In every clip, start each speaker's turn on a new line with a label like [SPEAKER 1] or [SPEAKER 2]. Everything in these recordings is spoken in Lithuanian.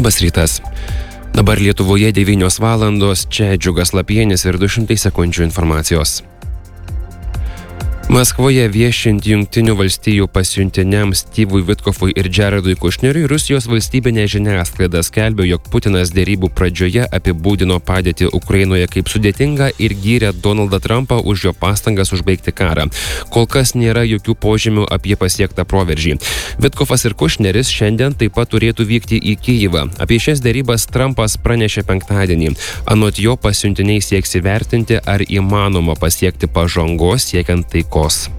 [SPEAKER 1] Labas rytas. Dabar Lietuvoje 9 valandos, čia Džiugas Lapienis ir 200 sekundžių informacijos. Maskvoje viešint Jungtinių valstijų pasiuntiniams Styvui Vitkofui ir Jaredui Kušneriui, Rusijos valstybinė žiniasklaida skelbė, jog Putinas derybų pradžioje apibūdino padėtį Ukrainoje kaip sudėtingą ir gyrė Donaldą Trumpą už jo pastangas užbaigti karą. Kol kas nėra jokių požymių apie pasiektą proveržį. Vitkofas ir Kušneris šiandien taip pat turėtų vykti į Kijivą. Apie šias derybas Trumpas pranešė penktadienį. Anot jo, pasiuntiniai sieks įvertinti, ar įmanoma pasiekti pažangos siekiant taikos.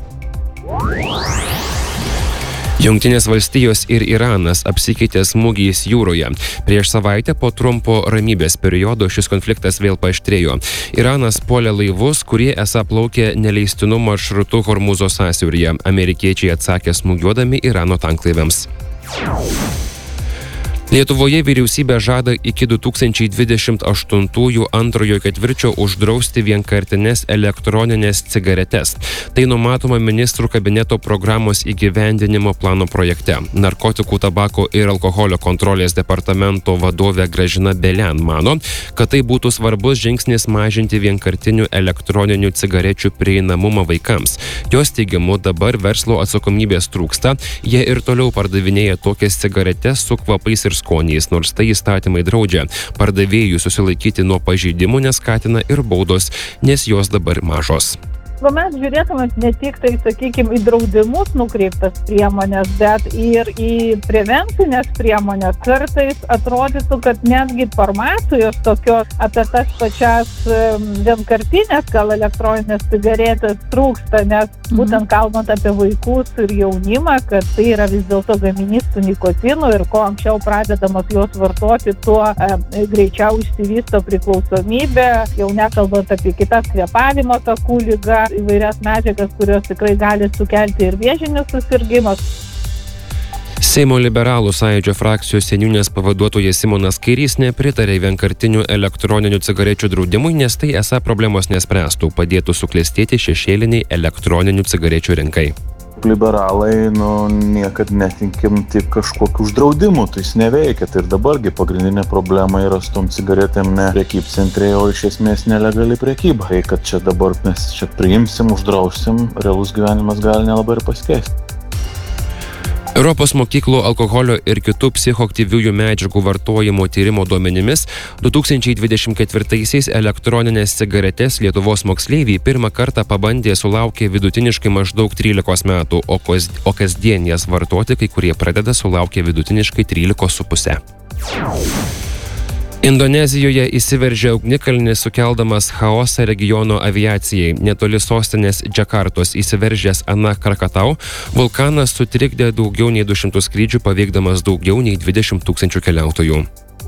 [SPEAKER 1] Jungtinės valstijos ir Iranas apsikeitė smūgiais jūroje. Prieš savaitę po trumpo ramybės periodo šis konfliktas vėl paaštrėjo. Iranas puolė laivus, kurie esą plaukė neleistinu maršrutu Hormūzo sąsiauryje. Amerikiečiai atsakė smūgiuodami Irano tanklaiviams. Lietuvoje vyriausybė žada iki 2028 antrojo ketvirčio uždrausti vienkartines elektroninės cigaretes. Tai numatoma ministrų kabineto programos įgyvendinimo plano projekte. Narkotikų, tabako ir alkoholio kontrolės departamento vadovė Gražina Belian mano, kad tai būtų svarbus žingsnis mažinti vienkartinių elektroninių cigarečių prieinamumą vaikams. Jos teigimu, dabar verslo atsakomybės trūksta, jie ir toliau pardavinėja tokias cigaretes su kvapais ir skoniais, nors tai įstatymai draudžia. Pardavėjų susilaikyti nuo pažeidimų neskatina ir baudos, nes jos dabar mažos.
[SPEAKER 2] Mes žiūrėtume ne tik tai, sakykime, į draudimus nukreiptas priemonės, bet ir į prevencinės priemonės. Kartais atrodytų, kad netgi informacijos tokios apie tas pačias vienkartinės, gal elektroninės cigaretės trūksta, nes būtent kalbant apie vaikus ir jaunimą, kad tai yra vis dėlto gaminys su nikotinu ir kuo anksčiau pradedamas juos vartoti, tuo greičiau išsivysto priklausomybė, jau nekalbant apie kitas kvėpavimo takų ligas, įvairias medžiagas, kurios tikrai gali sukelti ir vėžinius susirgymus.
[SPEAKER 1] Seimo liberalų sąjūdžio frakcijos seniūnės pavaduotojas Simonas Kairys nepritarė vienkartinių elektroninių cigarečių draudimui, nes tai esą problemos nespręstų, padėtų suklestėti šešėliniai elektroninių cigarečių rinkai.
[SPEAKER 3] Liberalai, niekad netinkim tik kažkokių uždraudimų, tai jis neveikia. Tai ir dabargi pagrindinė problema yra su tom cigaretėm ne prekybcentrėje, o iš esmės nelegali prekyba. Tai kad čia dabar mes čia priimsim, uždrausim, realus gyvenimas gali nelabai ir pasikeisti.
[SPEAKER 1] Europos mokyklų alkoholio ir kitų psichoaktyviųjų medžiagų vartojimo tyrimo duomenimis 2024-aisiais elektroninės cigaretes Lietuvos moksleiviai pirmą kartą pabandė sulaukė vidutiniškai maždaug 13 metų, o kasdien jas vartoti kai kurie pradeda sulaukė vidutiniškai 13,5. Indonezijoje įsiveržė ugnikalnis sukeldamas chaosą regiono aviacijai. Netoli sostinės Džakartos įsiveržęs Anak Krakatau vulkanas sutrikdė daugiau nei 200 skrydžių, paveikdamas daugiau nei 20 000 keliautojų.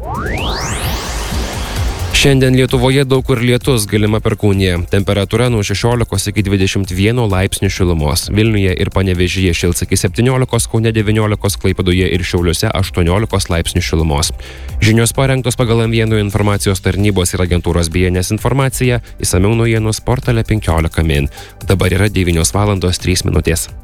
[SPEAKER 1] Šiandien Lietuvoje daug kur lietus, galima perkūnija. Temperatūra nuo 16 iki 21 laipsnių šilumos. Vilniuje ir Panevėžyje šils iki 17, Kaune 19, Klaipėdoje ir Šiauliuose 18 laipsnių šilumos. Žinios parengtos pagal M1 informacijos tarnybos ir agentūros BNS informaciją, išsamiau naujienų portale 15 min. Dabar yra 9 valandos 3 minutės.